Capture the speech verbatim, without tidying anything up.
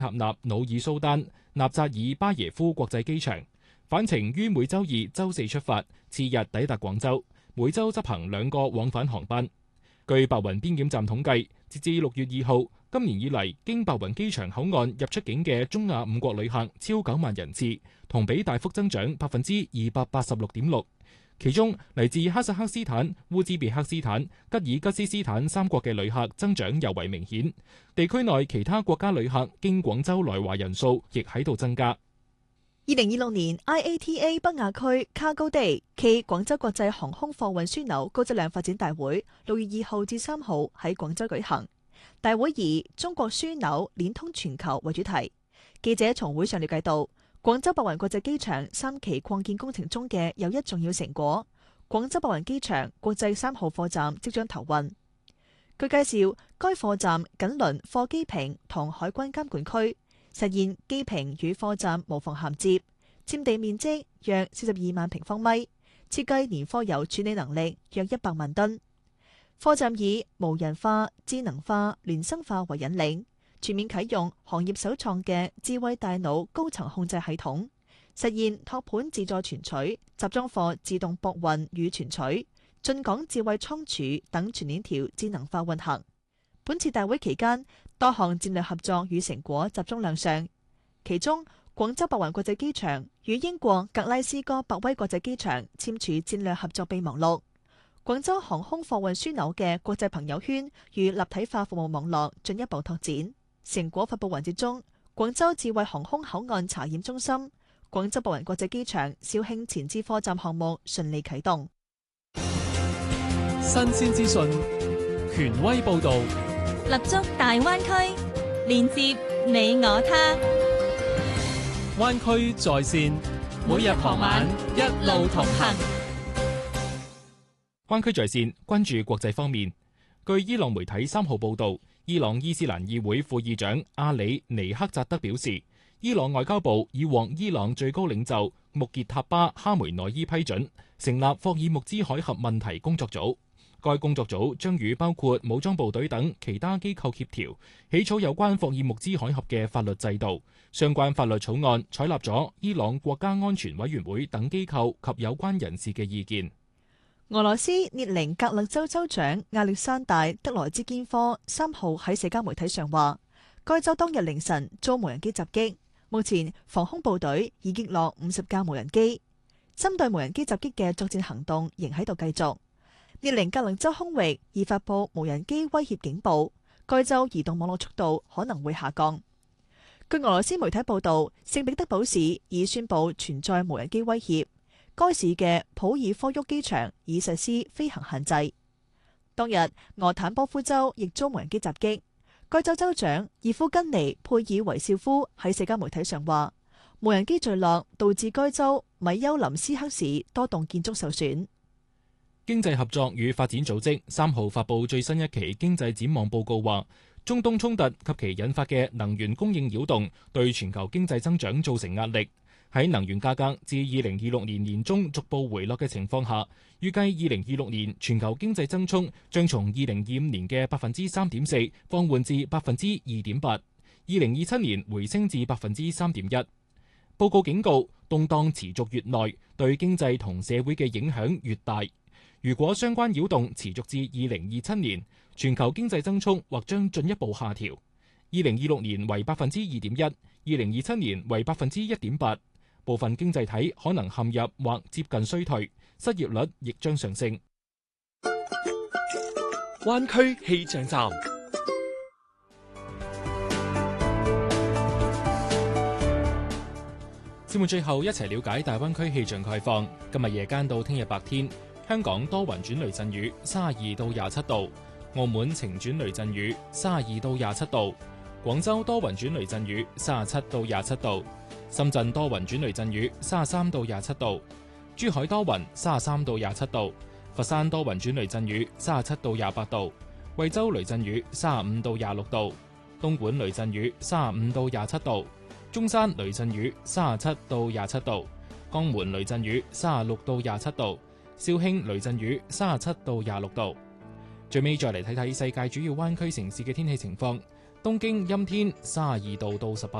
塔納努爾蘇丹納扎爾巴耶夫國際機場，返程於每週二、週四出發，次日抵達廣州，每週執行兩個往返航班。據白雲邊檢站統計，截至六月二號，今年以嚟經白雲機場口岸入出境嘅中亞五國旅客超九萬人次，同比大幅增長百分之二百八十六點六。其中嚟自哈薩克斯坦、烏茲別克斯坦、吉爾吉斯斯坦三國嘅旅客增長尤為明顯。地區內其他國家旅客經廣州來華人數亦喺度增加。 二零二六年 I A T A 北亞區卡高地暨廣州國際航空貨運樞紐高質量發展大會六月二號至三號喺廣州舉行。大會以中國樞紐連通全球為主題。記者從會上了解到，廣州白雲國際機場三期擴建工程中嘅又一重要成果，廣州白雲機場國際三號貨站即將投運。據介紹，該貨站緊鄰貨機坪同海關監管區，實現機坪與貨站無縫銜接，佔地面積約四十二萬平方米，設計年貨油處理能力約一百萬噸。貨站以無人化、智能化、聯生化為引領，全面啟用行業首創嘅智慧大腦高層控制系統，實現托盤自助存取、集裝貨自動駁運與存取、進港智慧倉儲等全鏈條智能化運行。本次大會期間，多項戰略合作與成果集中亮相，其中廣州白雲國際機場與英國格拉斯哥白威國際機場簽署戰略合作備忘錄。廣州航空貨運樞紐嘅國際朋友圈與立體化服務網絡進一步拓展。成果發佈環節中，廣州智慧航空口岸查驗中心、廣州白雲國際機場肇慶前置貨站項目順利啟動。 新鮮資訊，權威報導， 立足大灣區，連接你我他。 灣區在線，每日傍晚一路同行。 灣區在線關注國際方面。據伊朗媒體三號報導，伊朗伊斯蘭議會副議長阿里尼克扎德表示，伊朗外交部已獲伊朗最高領袖穆傑塔巴哈梅內伊批准成立霍爾木茲海峽問題工作組。該工作組將與包括武裝部隊等其他機構協調，起草有關霍爾木茲海峽嘅法律制度。相關法律草案採納咗伊朗國家安全委員會等機構及有關人士嘅意見。 俄羅斯列寧格勒州州長亞歷山大·德萊茲堅科三號喺社交媒體上話，該州當日凌晨遭無人機襲擊，目前防空部隊已擊落五十架無人機，針對無人機襲擊嘅作戰行動仍喺度繼續。列寧格勒州空域已發佈無人機威脅警報，該州移動網絡速度可能會下降。據俄羅斯媒體報道，聖彼得堡市已宣布存在無人機威脅。該市嘅普爾科沃機場已實施飛行限制。當日，俄坦波夫州亦遭無人機襲擊。該州州長葉夫根尼佩爾維少夫喺社交媒體上話，無人機墜落導致該州米丘林斯克市多棟建築受損。 經濟合作與發展組織三號發佈最新一期經濟展望報告話，中東衝突及其引發嘅能源供應擾動對全球經濟增長造成壓力。喺能源價格至二零二六年年中逐步回落嘅情況下，預計二零二六年全球經濟增速將從二零二五年嘅百分之三點四放緩至百分之二點八，二零二七年回升至百分之三點一。報告警告，動盪持續越耐，對經濟同社會嘅影響越大。如果相關擾動持續至二零二七年，全球經濟增速或將進一步下調，二零二六年為百分之二點一，二零二七年為百分之一點八。部分經濟體可能陷入或接近衰退，失業率亦將上升。 灣區氣象站， 節目最後一齊了解大灣區氣象概況。今日夜間到聽日白天，香港多雲轉雷陣雨，三十二到廿七度；澳門晴轉雷陣雨，三十二到廿七度；廣州多雲轉雷陣雨，三十七到廿七度。深圳多雲轉雷陣雨，三十三到廿七度；珠海多雲，三十三到廿七度；佛山多雲轉雷陣雨，三十七到廿八度；惠州雷陣雨，三十五到廿六度；東莞雷陣雨，三十五到廿七度；中山雷陣雨，三十七到廿七度；江門雷陣雨，三十六到廿七度；肇慶雷陣雨，三十七到廿六度。最尾再嚟睇睇世界主要灣區城市嘅天氣情況。 東京陰天，三十二度到十八